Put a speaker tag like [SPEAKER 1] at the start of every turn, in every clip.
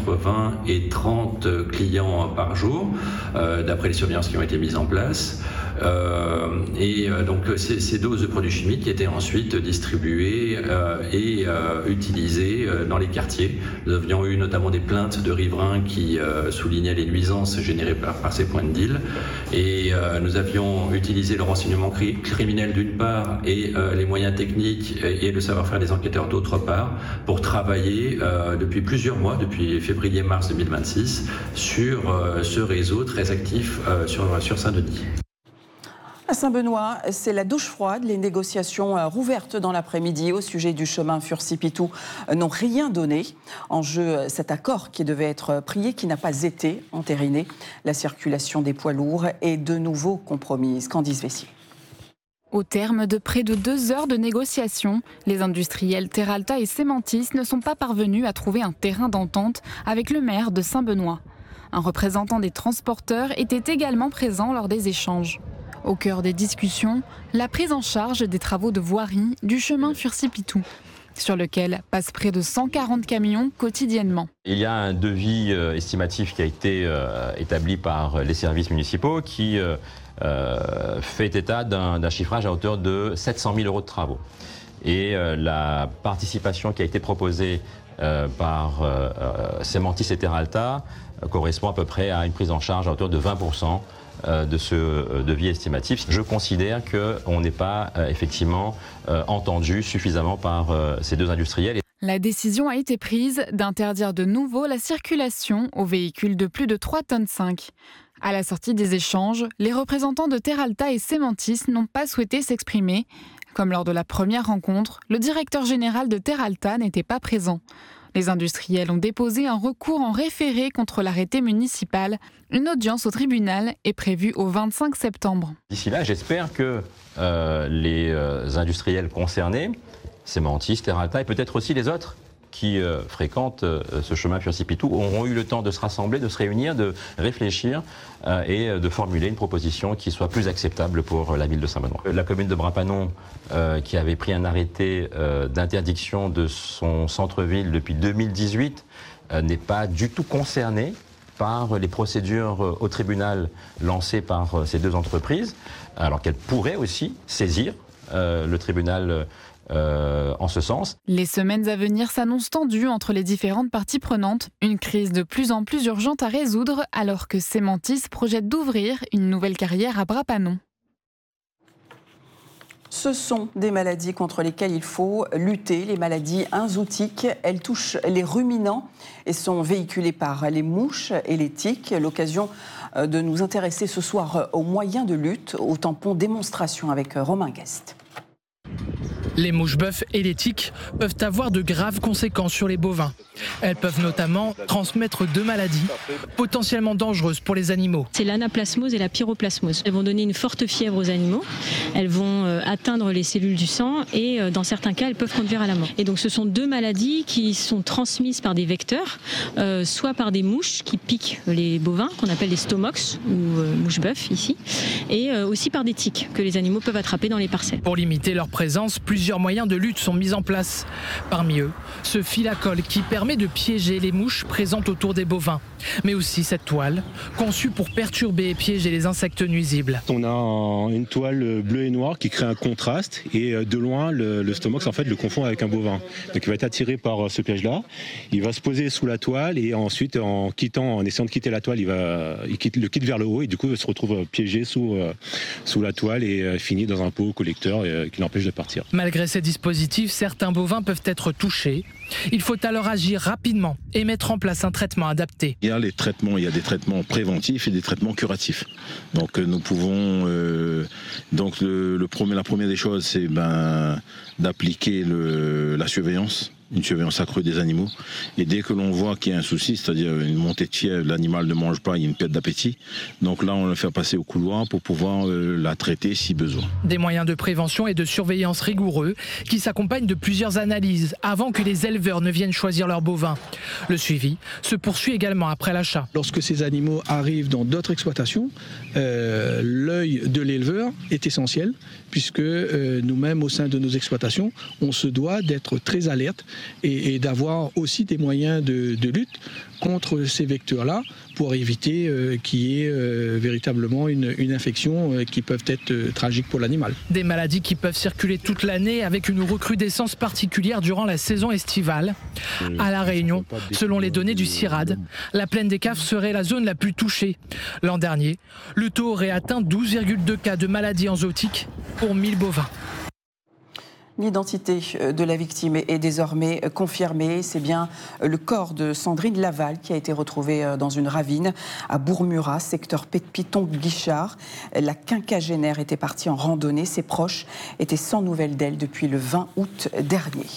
[SPEAKER 1] entre 20 et 30 clients par jour, d'après les surveillances qui ont été mises en place. Donc ces doses de produits chimiques étaient ensuite distribuées et utilisées dans les quartiers. Nous avions eu notamment des plaintes de riverains qui soulignaient les nuisances générées par ces points de deal. Et nous avions utilisé le renseignement criminel d'une part et les moyens techniques et le savoir-faire des enquêteurs d'autre part pour travailler depuis plusieurs mois, depuis février-mars 2026, sur ce réseau très actif sur Saint-Denis.
[SPEAKER 2] À Saint-Benoît, c'est la douche froide. Les négociations rouvertes dans l'après-midi au sujet du chemin Furcy-Pitou n'ont rien donné. En jeu, cet accord qui devait être prié, qui n'a pas été entériné. La circulation des poids lourds est de nouveau compromise. Candice Vessier.
[SPEAKER 3] Au terme de près de 2 heures de négociations, les industriels Terralta et Cementis ne sont pas parvenus à trouver un terrain d'entente avec le maire de Saint-Benoît. Un représentant des transporteurs était également présent lors des échanges. Au cœur des discussions, la prise en charge des travaux de voirie du chemin Furcy-Pitou, sur lequel passent près de 140 camions quotidiennement.
[SPEAKER 4] Il y a un devis estimatif qui a été établi par les services municipaux qui fait état d'un chiffrage à hauteur de 700 000 € de travaux. Et la participation qui a été proposée par Cementis et Terralta correspond à peu près à une prise en charge à hauteur de 20% de ce devis estimatif. Je considère qu'on n'est pas effectivement entendu suffisamment par ces deux industriels.
[SPEAKER 3] La décision a été prise d'interdire de nouveau la circulation aux véhicules de plus de 3,5 tonnes. À la sortie des échanges, les représentants de Terralta et Cementis n'ont pas souhaité s'exprimer. Comme lors de la première rencontre, le directeur général de Terralta n'était pas présent. Les industriels ont déposé un recours en référé contre l'arrêté municipal. Une audience au tribunal est prévue au 25 septembre.
[SPEAKER 4] D'ici là, j'espère que les industriels concernés, Cementis, Terralta et peut-être aussi les autres qui fréquentent ce chemin Furcy-Pitou auront eu le temps de se rassembler, de se réunir, de réfléchir et de formuler une proposition qui soit plus acceptable pour la ville de Saint-Benoît. La commune de Brapanon, qui avait pris un arrêté d'interdiction de son centre-ville depuis 2018, n'est pas du tout concernée par les procédures au tribunal lancées par ces deux entreprises, alors qu'elle pourrait aussi saisir le tribunal en ce sens.
[SPEAKER 3] Les semaines à venir s'annoncent tendues entre les différentes parties prenantes. Une crise de plus en plus urgente à résoudre alors que Cementis projette d'ouvrir une nouvelle carrière à Brapanon.
[SPEAKER 2] Ce sont des maladies contre lesquelles il faut lutter, les maladies enzootiques. Elles touchent les ruminants et sont véhiculées par les mouches et les tiques. L'occasion de nous intéresser ce soir aux moyens de lutte, au tampon démonstration avec Romain Guest.
[SPEAKER 5] Les mouches bœufs et les tiques peuvent avoir de graves conséquences sur les bovins. Elles peuvent notamment transmettre 2 maladies potentiellement dangereuses pour les animaux.
[SPEAKER 6] C'est l'anaplasmose et la pyroplasmose. Elles vont donner une forte fièvre aux animaux, elles vont atteindre les cellules du sang et dans certains cas, elles peuvent conduire à la mort. Et donc ce sont 2 maladies qui sont transmises par des vecteurs, soit par des mouches qui piquent les bovins, qu'on appelle les stomox ou mouches bœufs ici, et aussi par des tiques que les animaux peuvent attraper dans les parcelles.
[SPEAKER 5] Pour limiter leur présence, plusieurs moyens de lutte sont mis en place. Parmi eux, ce fil à colle qui permet de piéger les mouches présentes autour des bovins. Mais aussi cette toile, conçue pour perturber et piéger les insectes nuisibles.
[SPEAKER 7] On a une toile bleue et noire qui crée un contraste et de loin, le stomox en fait le confond avec un bovin. Donc il va être attiré par ce piège-là, il va se poser sous la toile et ensuite en essayant de quitter la toile, il quitte vers le haut et du coup il se retrouve piégé sous la toile et finit dans un pot collecteur qui l'empêche de partir.
[SPEAKER 5] Malgré ces dispositifs, certains bovins peuvent être touchés. Il faut alors agir rapidement et mettre en place un traitement adapté.
[SPEAKER 8] Il y a des traitements préventifs et des traitements curatifs. Donc nous pouvons la première des choses, c'est d'appliquer la surveillance. Une surveillance accrue des animaux. Et dès que l'on voit qu'il y a un souci, c'est-à-dire une montée de fièvre, l'animal ne mange pas, il y a une perte d'appétit. Donc là, on le fait passer au couloir pour pouvoir la traiter si besoin.
[SPEAKER 5] Des moyens de prévention et de surveillance rigoureux qui s'accompagnent de plusieurs analyses avant que les éleveurs ne viennent choisir leurs bovins. Le suivi se poursuit également après l'achat.
[SPEAKER 9] Lorsque ces animaux arrivent dans d'autres exploitations, l'œil de l'éleveur est essentiel puisque nous-mêmes, au sein de nos exploitations, on se doit d'être très alerte et d'avoir aussi des moyens de lutte contre ces vecteurs-là pour éviter qu'il y ait véritablement une infection qui peuvent être tragiques pour l'animal.
[SPEAKER 5] Des maladies qui peuvent circuler toute l'année avec une recrudescence particulière durant la saison estivale. À La Réunion, selon les données du CIRAD, la plaine des Caves serait la zone la plus touchée. L'an dernier, le taux aurait atteint 12,2 cas de maladies enzootiques pour 1000 bovins.
[SPEAKER 2] L'identité de la victime est désormais confirmée. C'est bien le corps de Sandrine Laval qui a été retrouvé dans une ravine à Bourmurat, secteur Piton-Guichard. La quinquagénaire était partie en randonnée. Ses proches étaient sans nouvelles d'elle depuis le 20 août dernier.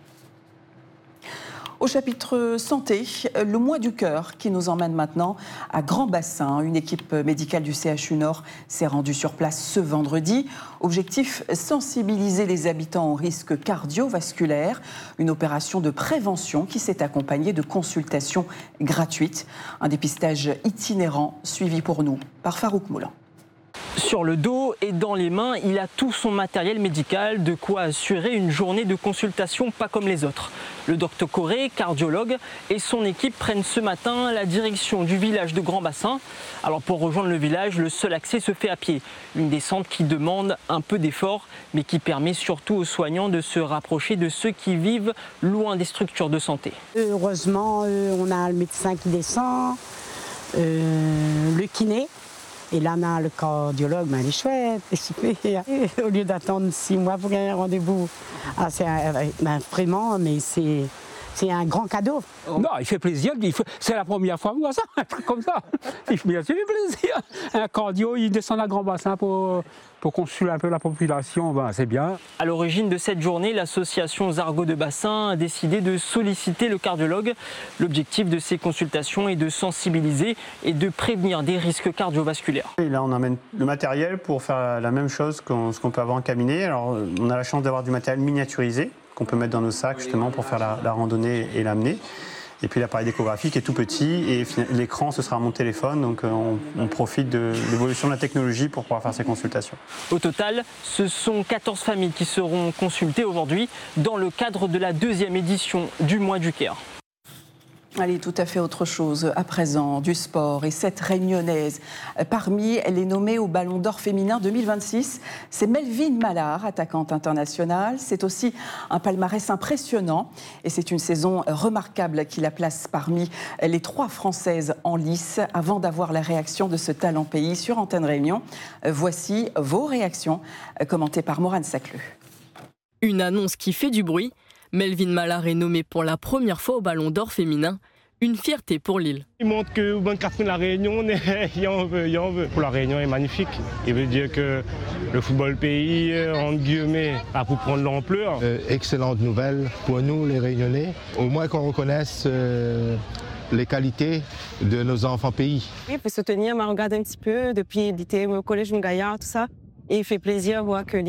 [SPEAKER 2] Au chapitre santé, le mois du cœur qui nous emmène maintenant à Grand Bassin. Une équipe médicale du CHU Nord s'est rendue sur place ce vendredi. Objectif, sensibiliser les habitants aux risques cardiovasculaires. Une opération de prévention qui s'est accompagnée de consultations gratuites. Un dépistage itinérant suivi pour nous par Farouk Moulin.
[SPEAKER 10] Sur le dos et dans les mains, il a tout son matériel médical, de quoi assurer une journée de consultation pas comme les autres. Le docteur Corré, cardiologue, et son équipe prennent ce matin la direction du village de Grand Bassin. Alors pour rejoindre le village, le seul accès se fait à pied. Une descente qui demande un peu d'effort, mais qui permet surtout aux soignants de se rapprocher de ceux qui vivent loin des structures de santé.
[SPEAKER 11] Heureusement, on a le médecin qui descend, le kiné. Et là, on a le cardiologue, il est chouette, c'est super. Au lieu d'attendre 6 mois pour gagner un rendez-vous, c'est vraiment, mais c'est un grand cadeau.
[SPEAKER 12] Non, il fait plaisir, c'est la première fois que je vois ça, un truc comme ça. Il fait plaisir. Un cardio, il descend à Grand Bassin pour consulter un peu la population, c'est bien.
[SPEAKER 10] À l'origine de cette journée, l'association Zargo de Bassin a décidé de solliciter le cardiologue. L'objectif de ces consultations est de sensibiliser et de prévenir des risques cardiovasculaires.
[SPEAKER 13] Et là, on amène le matériel pour faire la même chose que ce qu'on peut avoir en cabinet. Alors, on a la chance d'avoir du matériel miniaturisé qu'on peut mettre dans nos sacs justement pour faire la randonnée et l'amener. Et puis l'appareil d'échographie qui est tout petit et l'écran ce sera mon téléphone, donc on profite de l'évolution de la technologie pour pouvoir faire ces consultations.
[SPEAKER 10] Au total, ce sont 14 familles qui seront consultées aujourd'hui dans le cadre de la 2e édition du mois du Caire.
[SPEAKER 2] Allez, tout à fait autre chose. À présent, du sport. Et cette réunionnaise, parmi les nommées au Ballon d'Or féminin 2026, c'est Melvin Mallard, attaquante internationale. C'est aussi un palmarès impressionnant. Et c'est une saison remarquable qui la place parmi les 3 Françaises en lice. Avant d'avoir la réaction de ce talent pays sur Antenne Réunion, voici vos réactions, commentées par Morane Sacleux.
[SPEAKER 14] Une annonce qui fait du bruit. Melvin Mallard est nommé pour la première fois au Ballon d'Or féminin. Une fierté pour Lille.
[SPEAKER 15] Il montre que Ban Catherine la Réunion, il en veut. Pour la Réunion est magnifique. Il veut dire que le football pays, entre guillemets, a pour prendre l'ampleur.
[SPEAKER 16] Excellente nouvelle pour nous, les Réunionnais. Au moins qu'on reconnaisse les qualités de nos enfants pays.
[SPEAKER 17] Il peut soutenir, m'a regardé un petit peu depuis il était au collège Gaillard, tout ça. Et il fait plaisir de voir que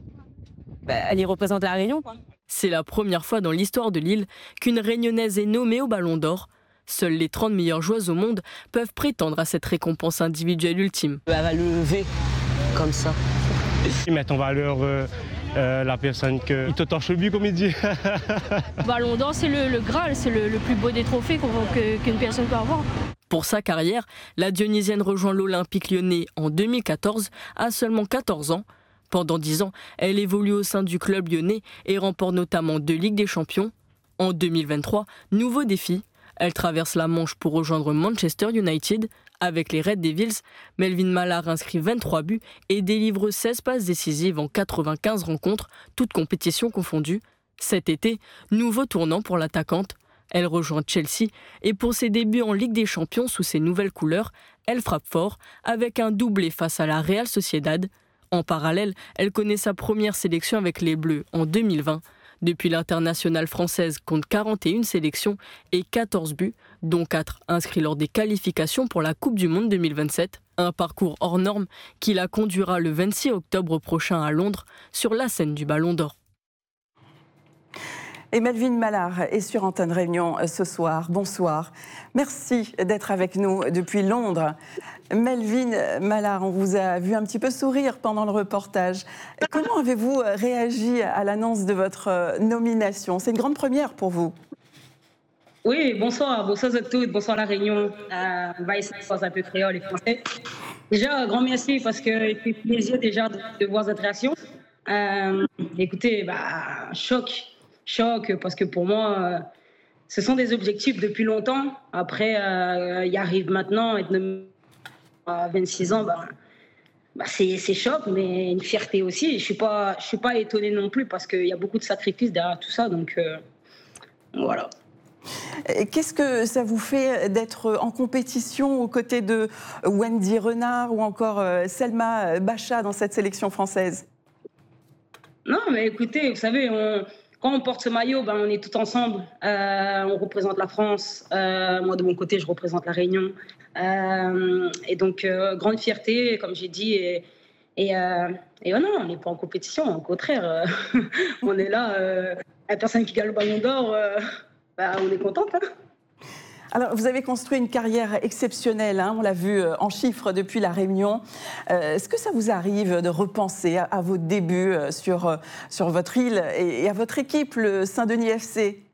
[SPEAKER 17] elle représente la Réunion, quoi.
[SPEAKER 14] C'est la première fois dans l'histoire de Lille qu'une Réunionnaise est nommée au Ballon d'Or. Seules les 30 meilleures joueuses au monde peuvent prétendre à cette récompense individuelle ultime.
[SPEAKER 17] Elle va lever comme ça.
[SPEAKER 15] Ils mettent en valeur la personne qui te torche le but, comme il dit.
[SPEAKER 6] Ballon d'Or, c'est le Graal, c'est le plus beau des trophées qu'une personne peut avoir.
[SPEAKER 14] Pour sa carrière, la Dionysienne rejoint l'Olympique lyonnais en 2014 à seulement 14 ans. Pendant 10 ans, elle évolue au sein du club lyonnais et remporte notamment 2 Ligues des Champions. En 2023, nouveau défi. Elle traverse la Manche pour rejoindre Manchester United. Avec les Red Devils, Melvin Mallard inscrit 23 buts et délivre 16 passes décisives en 95 rencontres, toutes compétitions confondues. Cet été, nouveau tournant pour l'attaquante. Elle rejoint Chelsea et pour ses débuts en Ligue des Champions sous ses nouvelles couleurs, elle frappe fort avec un doublé face à la Real Sociedad. En parallèle, elle connaît sa première sélection avec les Bleus en 2020. Depuis, l'internationale française compte 41 sélections et 14 buts, dont 4 inscrits lors des qualifications pour la Coupe du Monde 2027. Un parcours hors norme qui la conduira le 26 octobre prochain à Londres sur la scène du Ballon d'Or.
[SPEAKER 2] Et Melvin Mallard est sur Antenne Réunion ce soir. Bonsoir. Merci d'être avec nous depuis Londres. Melvin Mallard, on vous a vu un petit peu sourire pendant le reportage. Comment avez-vous réagi à l'annonce de votre nomination? C'est une grande première pour vous.
[SPEAKER 18] Oui, bonsoir à tous, bonsoir la Réunion. On va essayer de faire un peu créole et français. Déjà, un grand merci parce que ça fait plaisir déjà de voir cette réaction. Écoutez, choc, parce que pour moi, ce sont des objectifs depuis longtemps. Après, il arrive maintenant, être nommé à 26 ans, c'est choc, mais une fierté aussi. Je suis pas étonnée non plus parce qu'il y a beaucoup de sacrifices derrière tout ça, donc voilà.
[SPEAKER 2] Qu'est-ce que ça vous fait d'être en compétition aux côtés de Wendy Renard ou encore Selma Bacha dans cette sélection française?
[SPEAKER 18] Non, mais écoutez, vous savez, quand on porte ce maillot, on est tout ensemble. On représente la France. Moi, de mon côté, je représente la Réunion. Et donc, grande fierté, comme j'ai dit. Et non, on n'est pas en compétition. Au contraire, on est là. La personne qui gagne le ballon d'or, on est contente. Hein.
[SPEAKER 2] Alors, vous avez construit une carrière exceptionnelle, on l'a vu en chiffres depuis la Réunion. Est-ce que ça vous arrive de repenser à vos débuts sur votre île et à votre équipe, le Saint-Denis FC?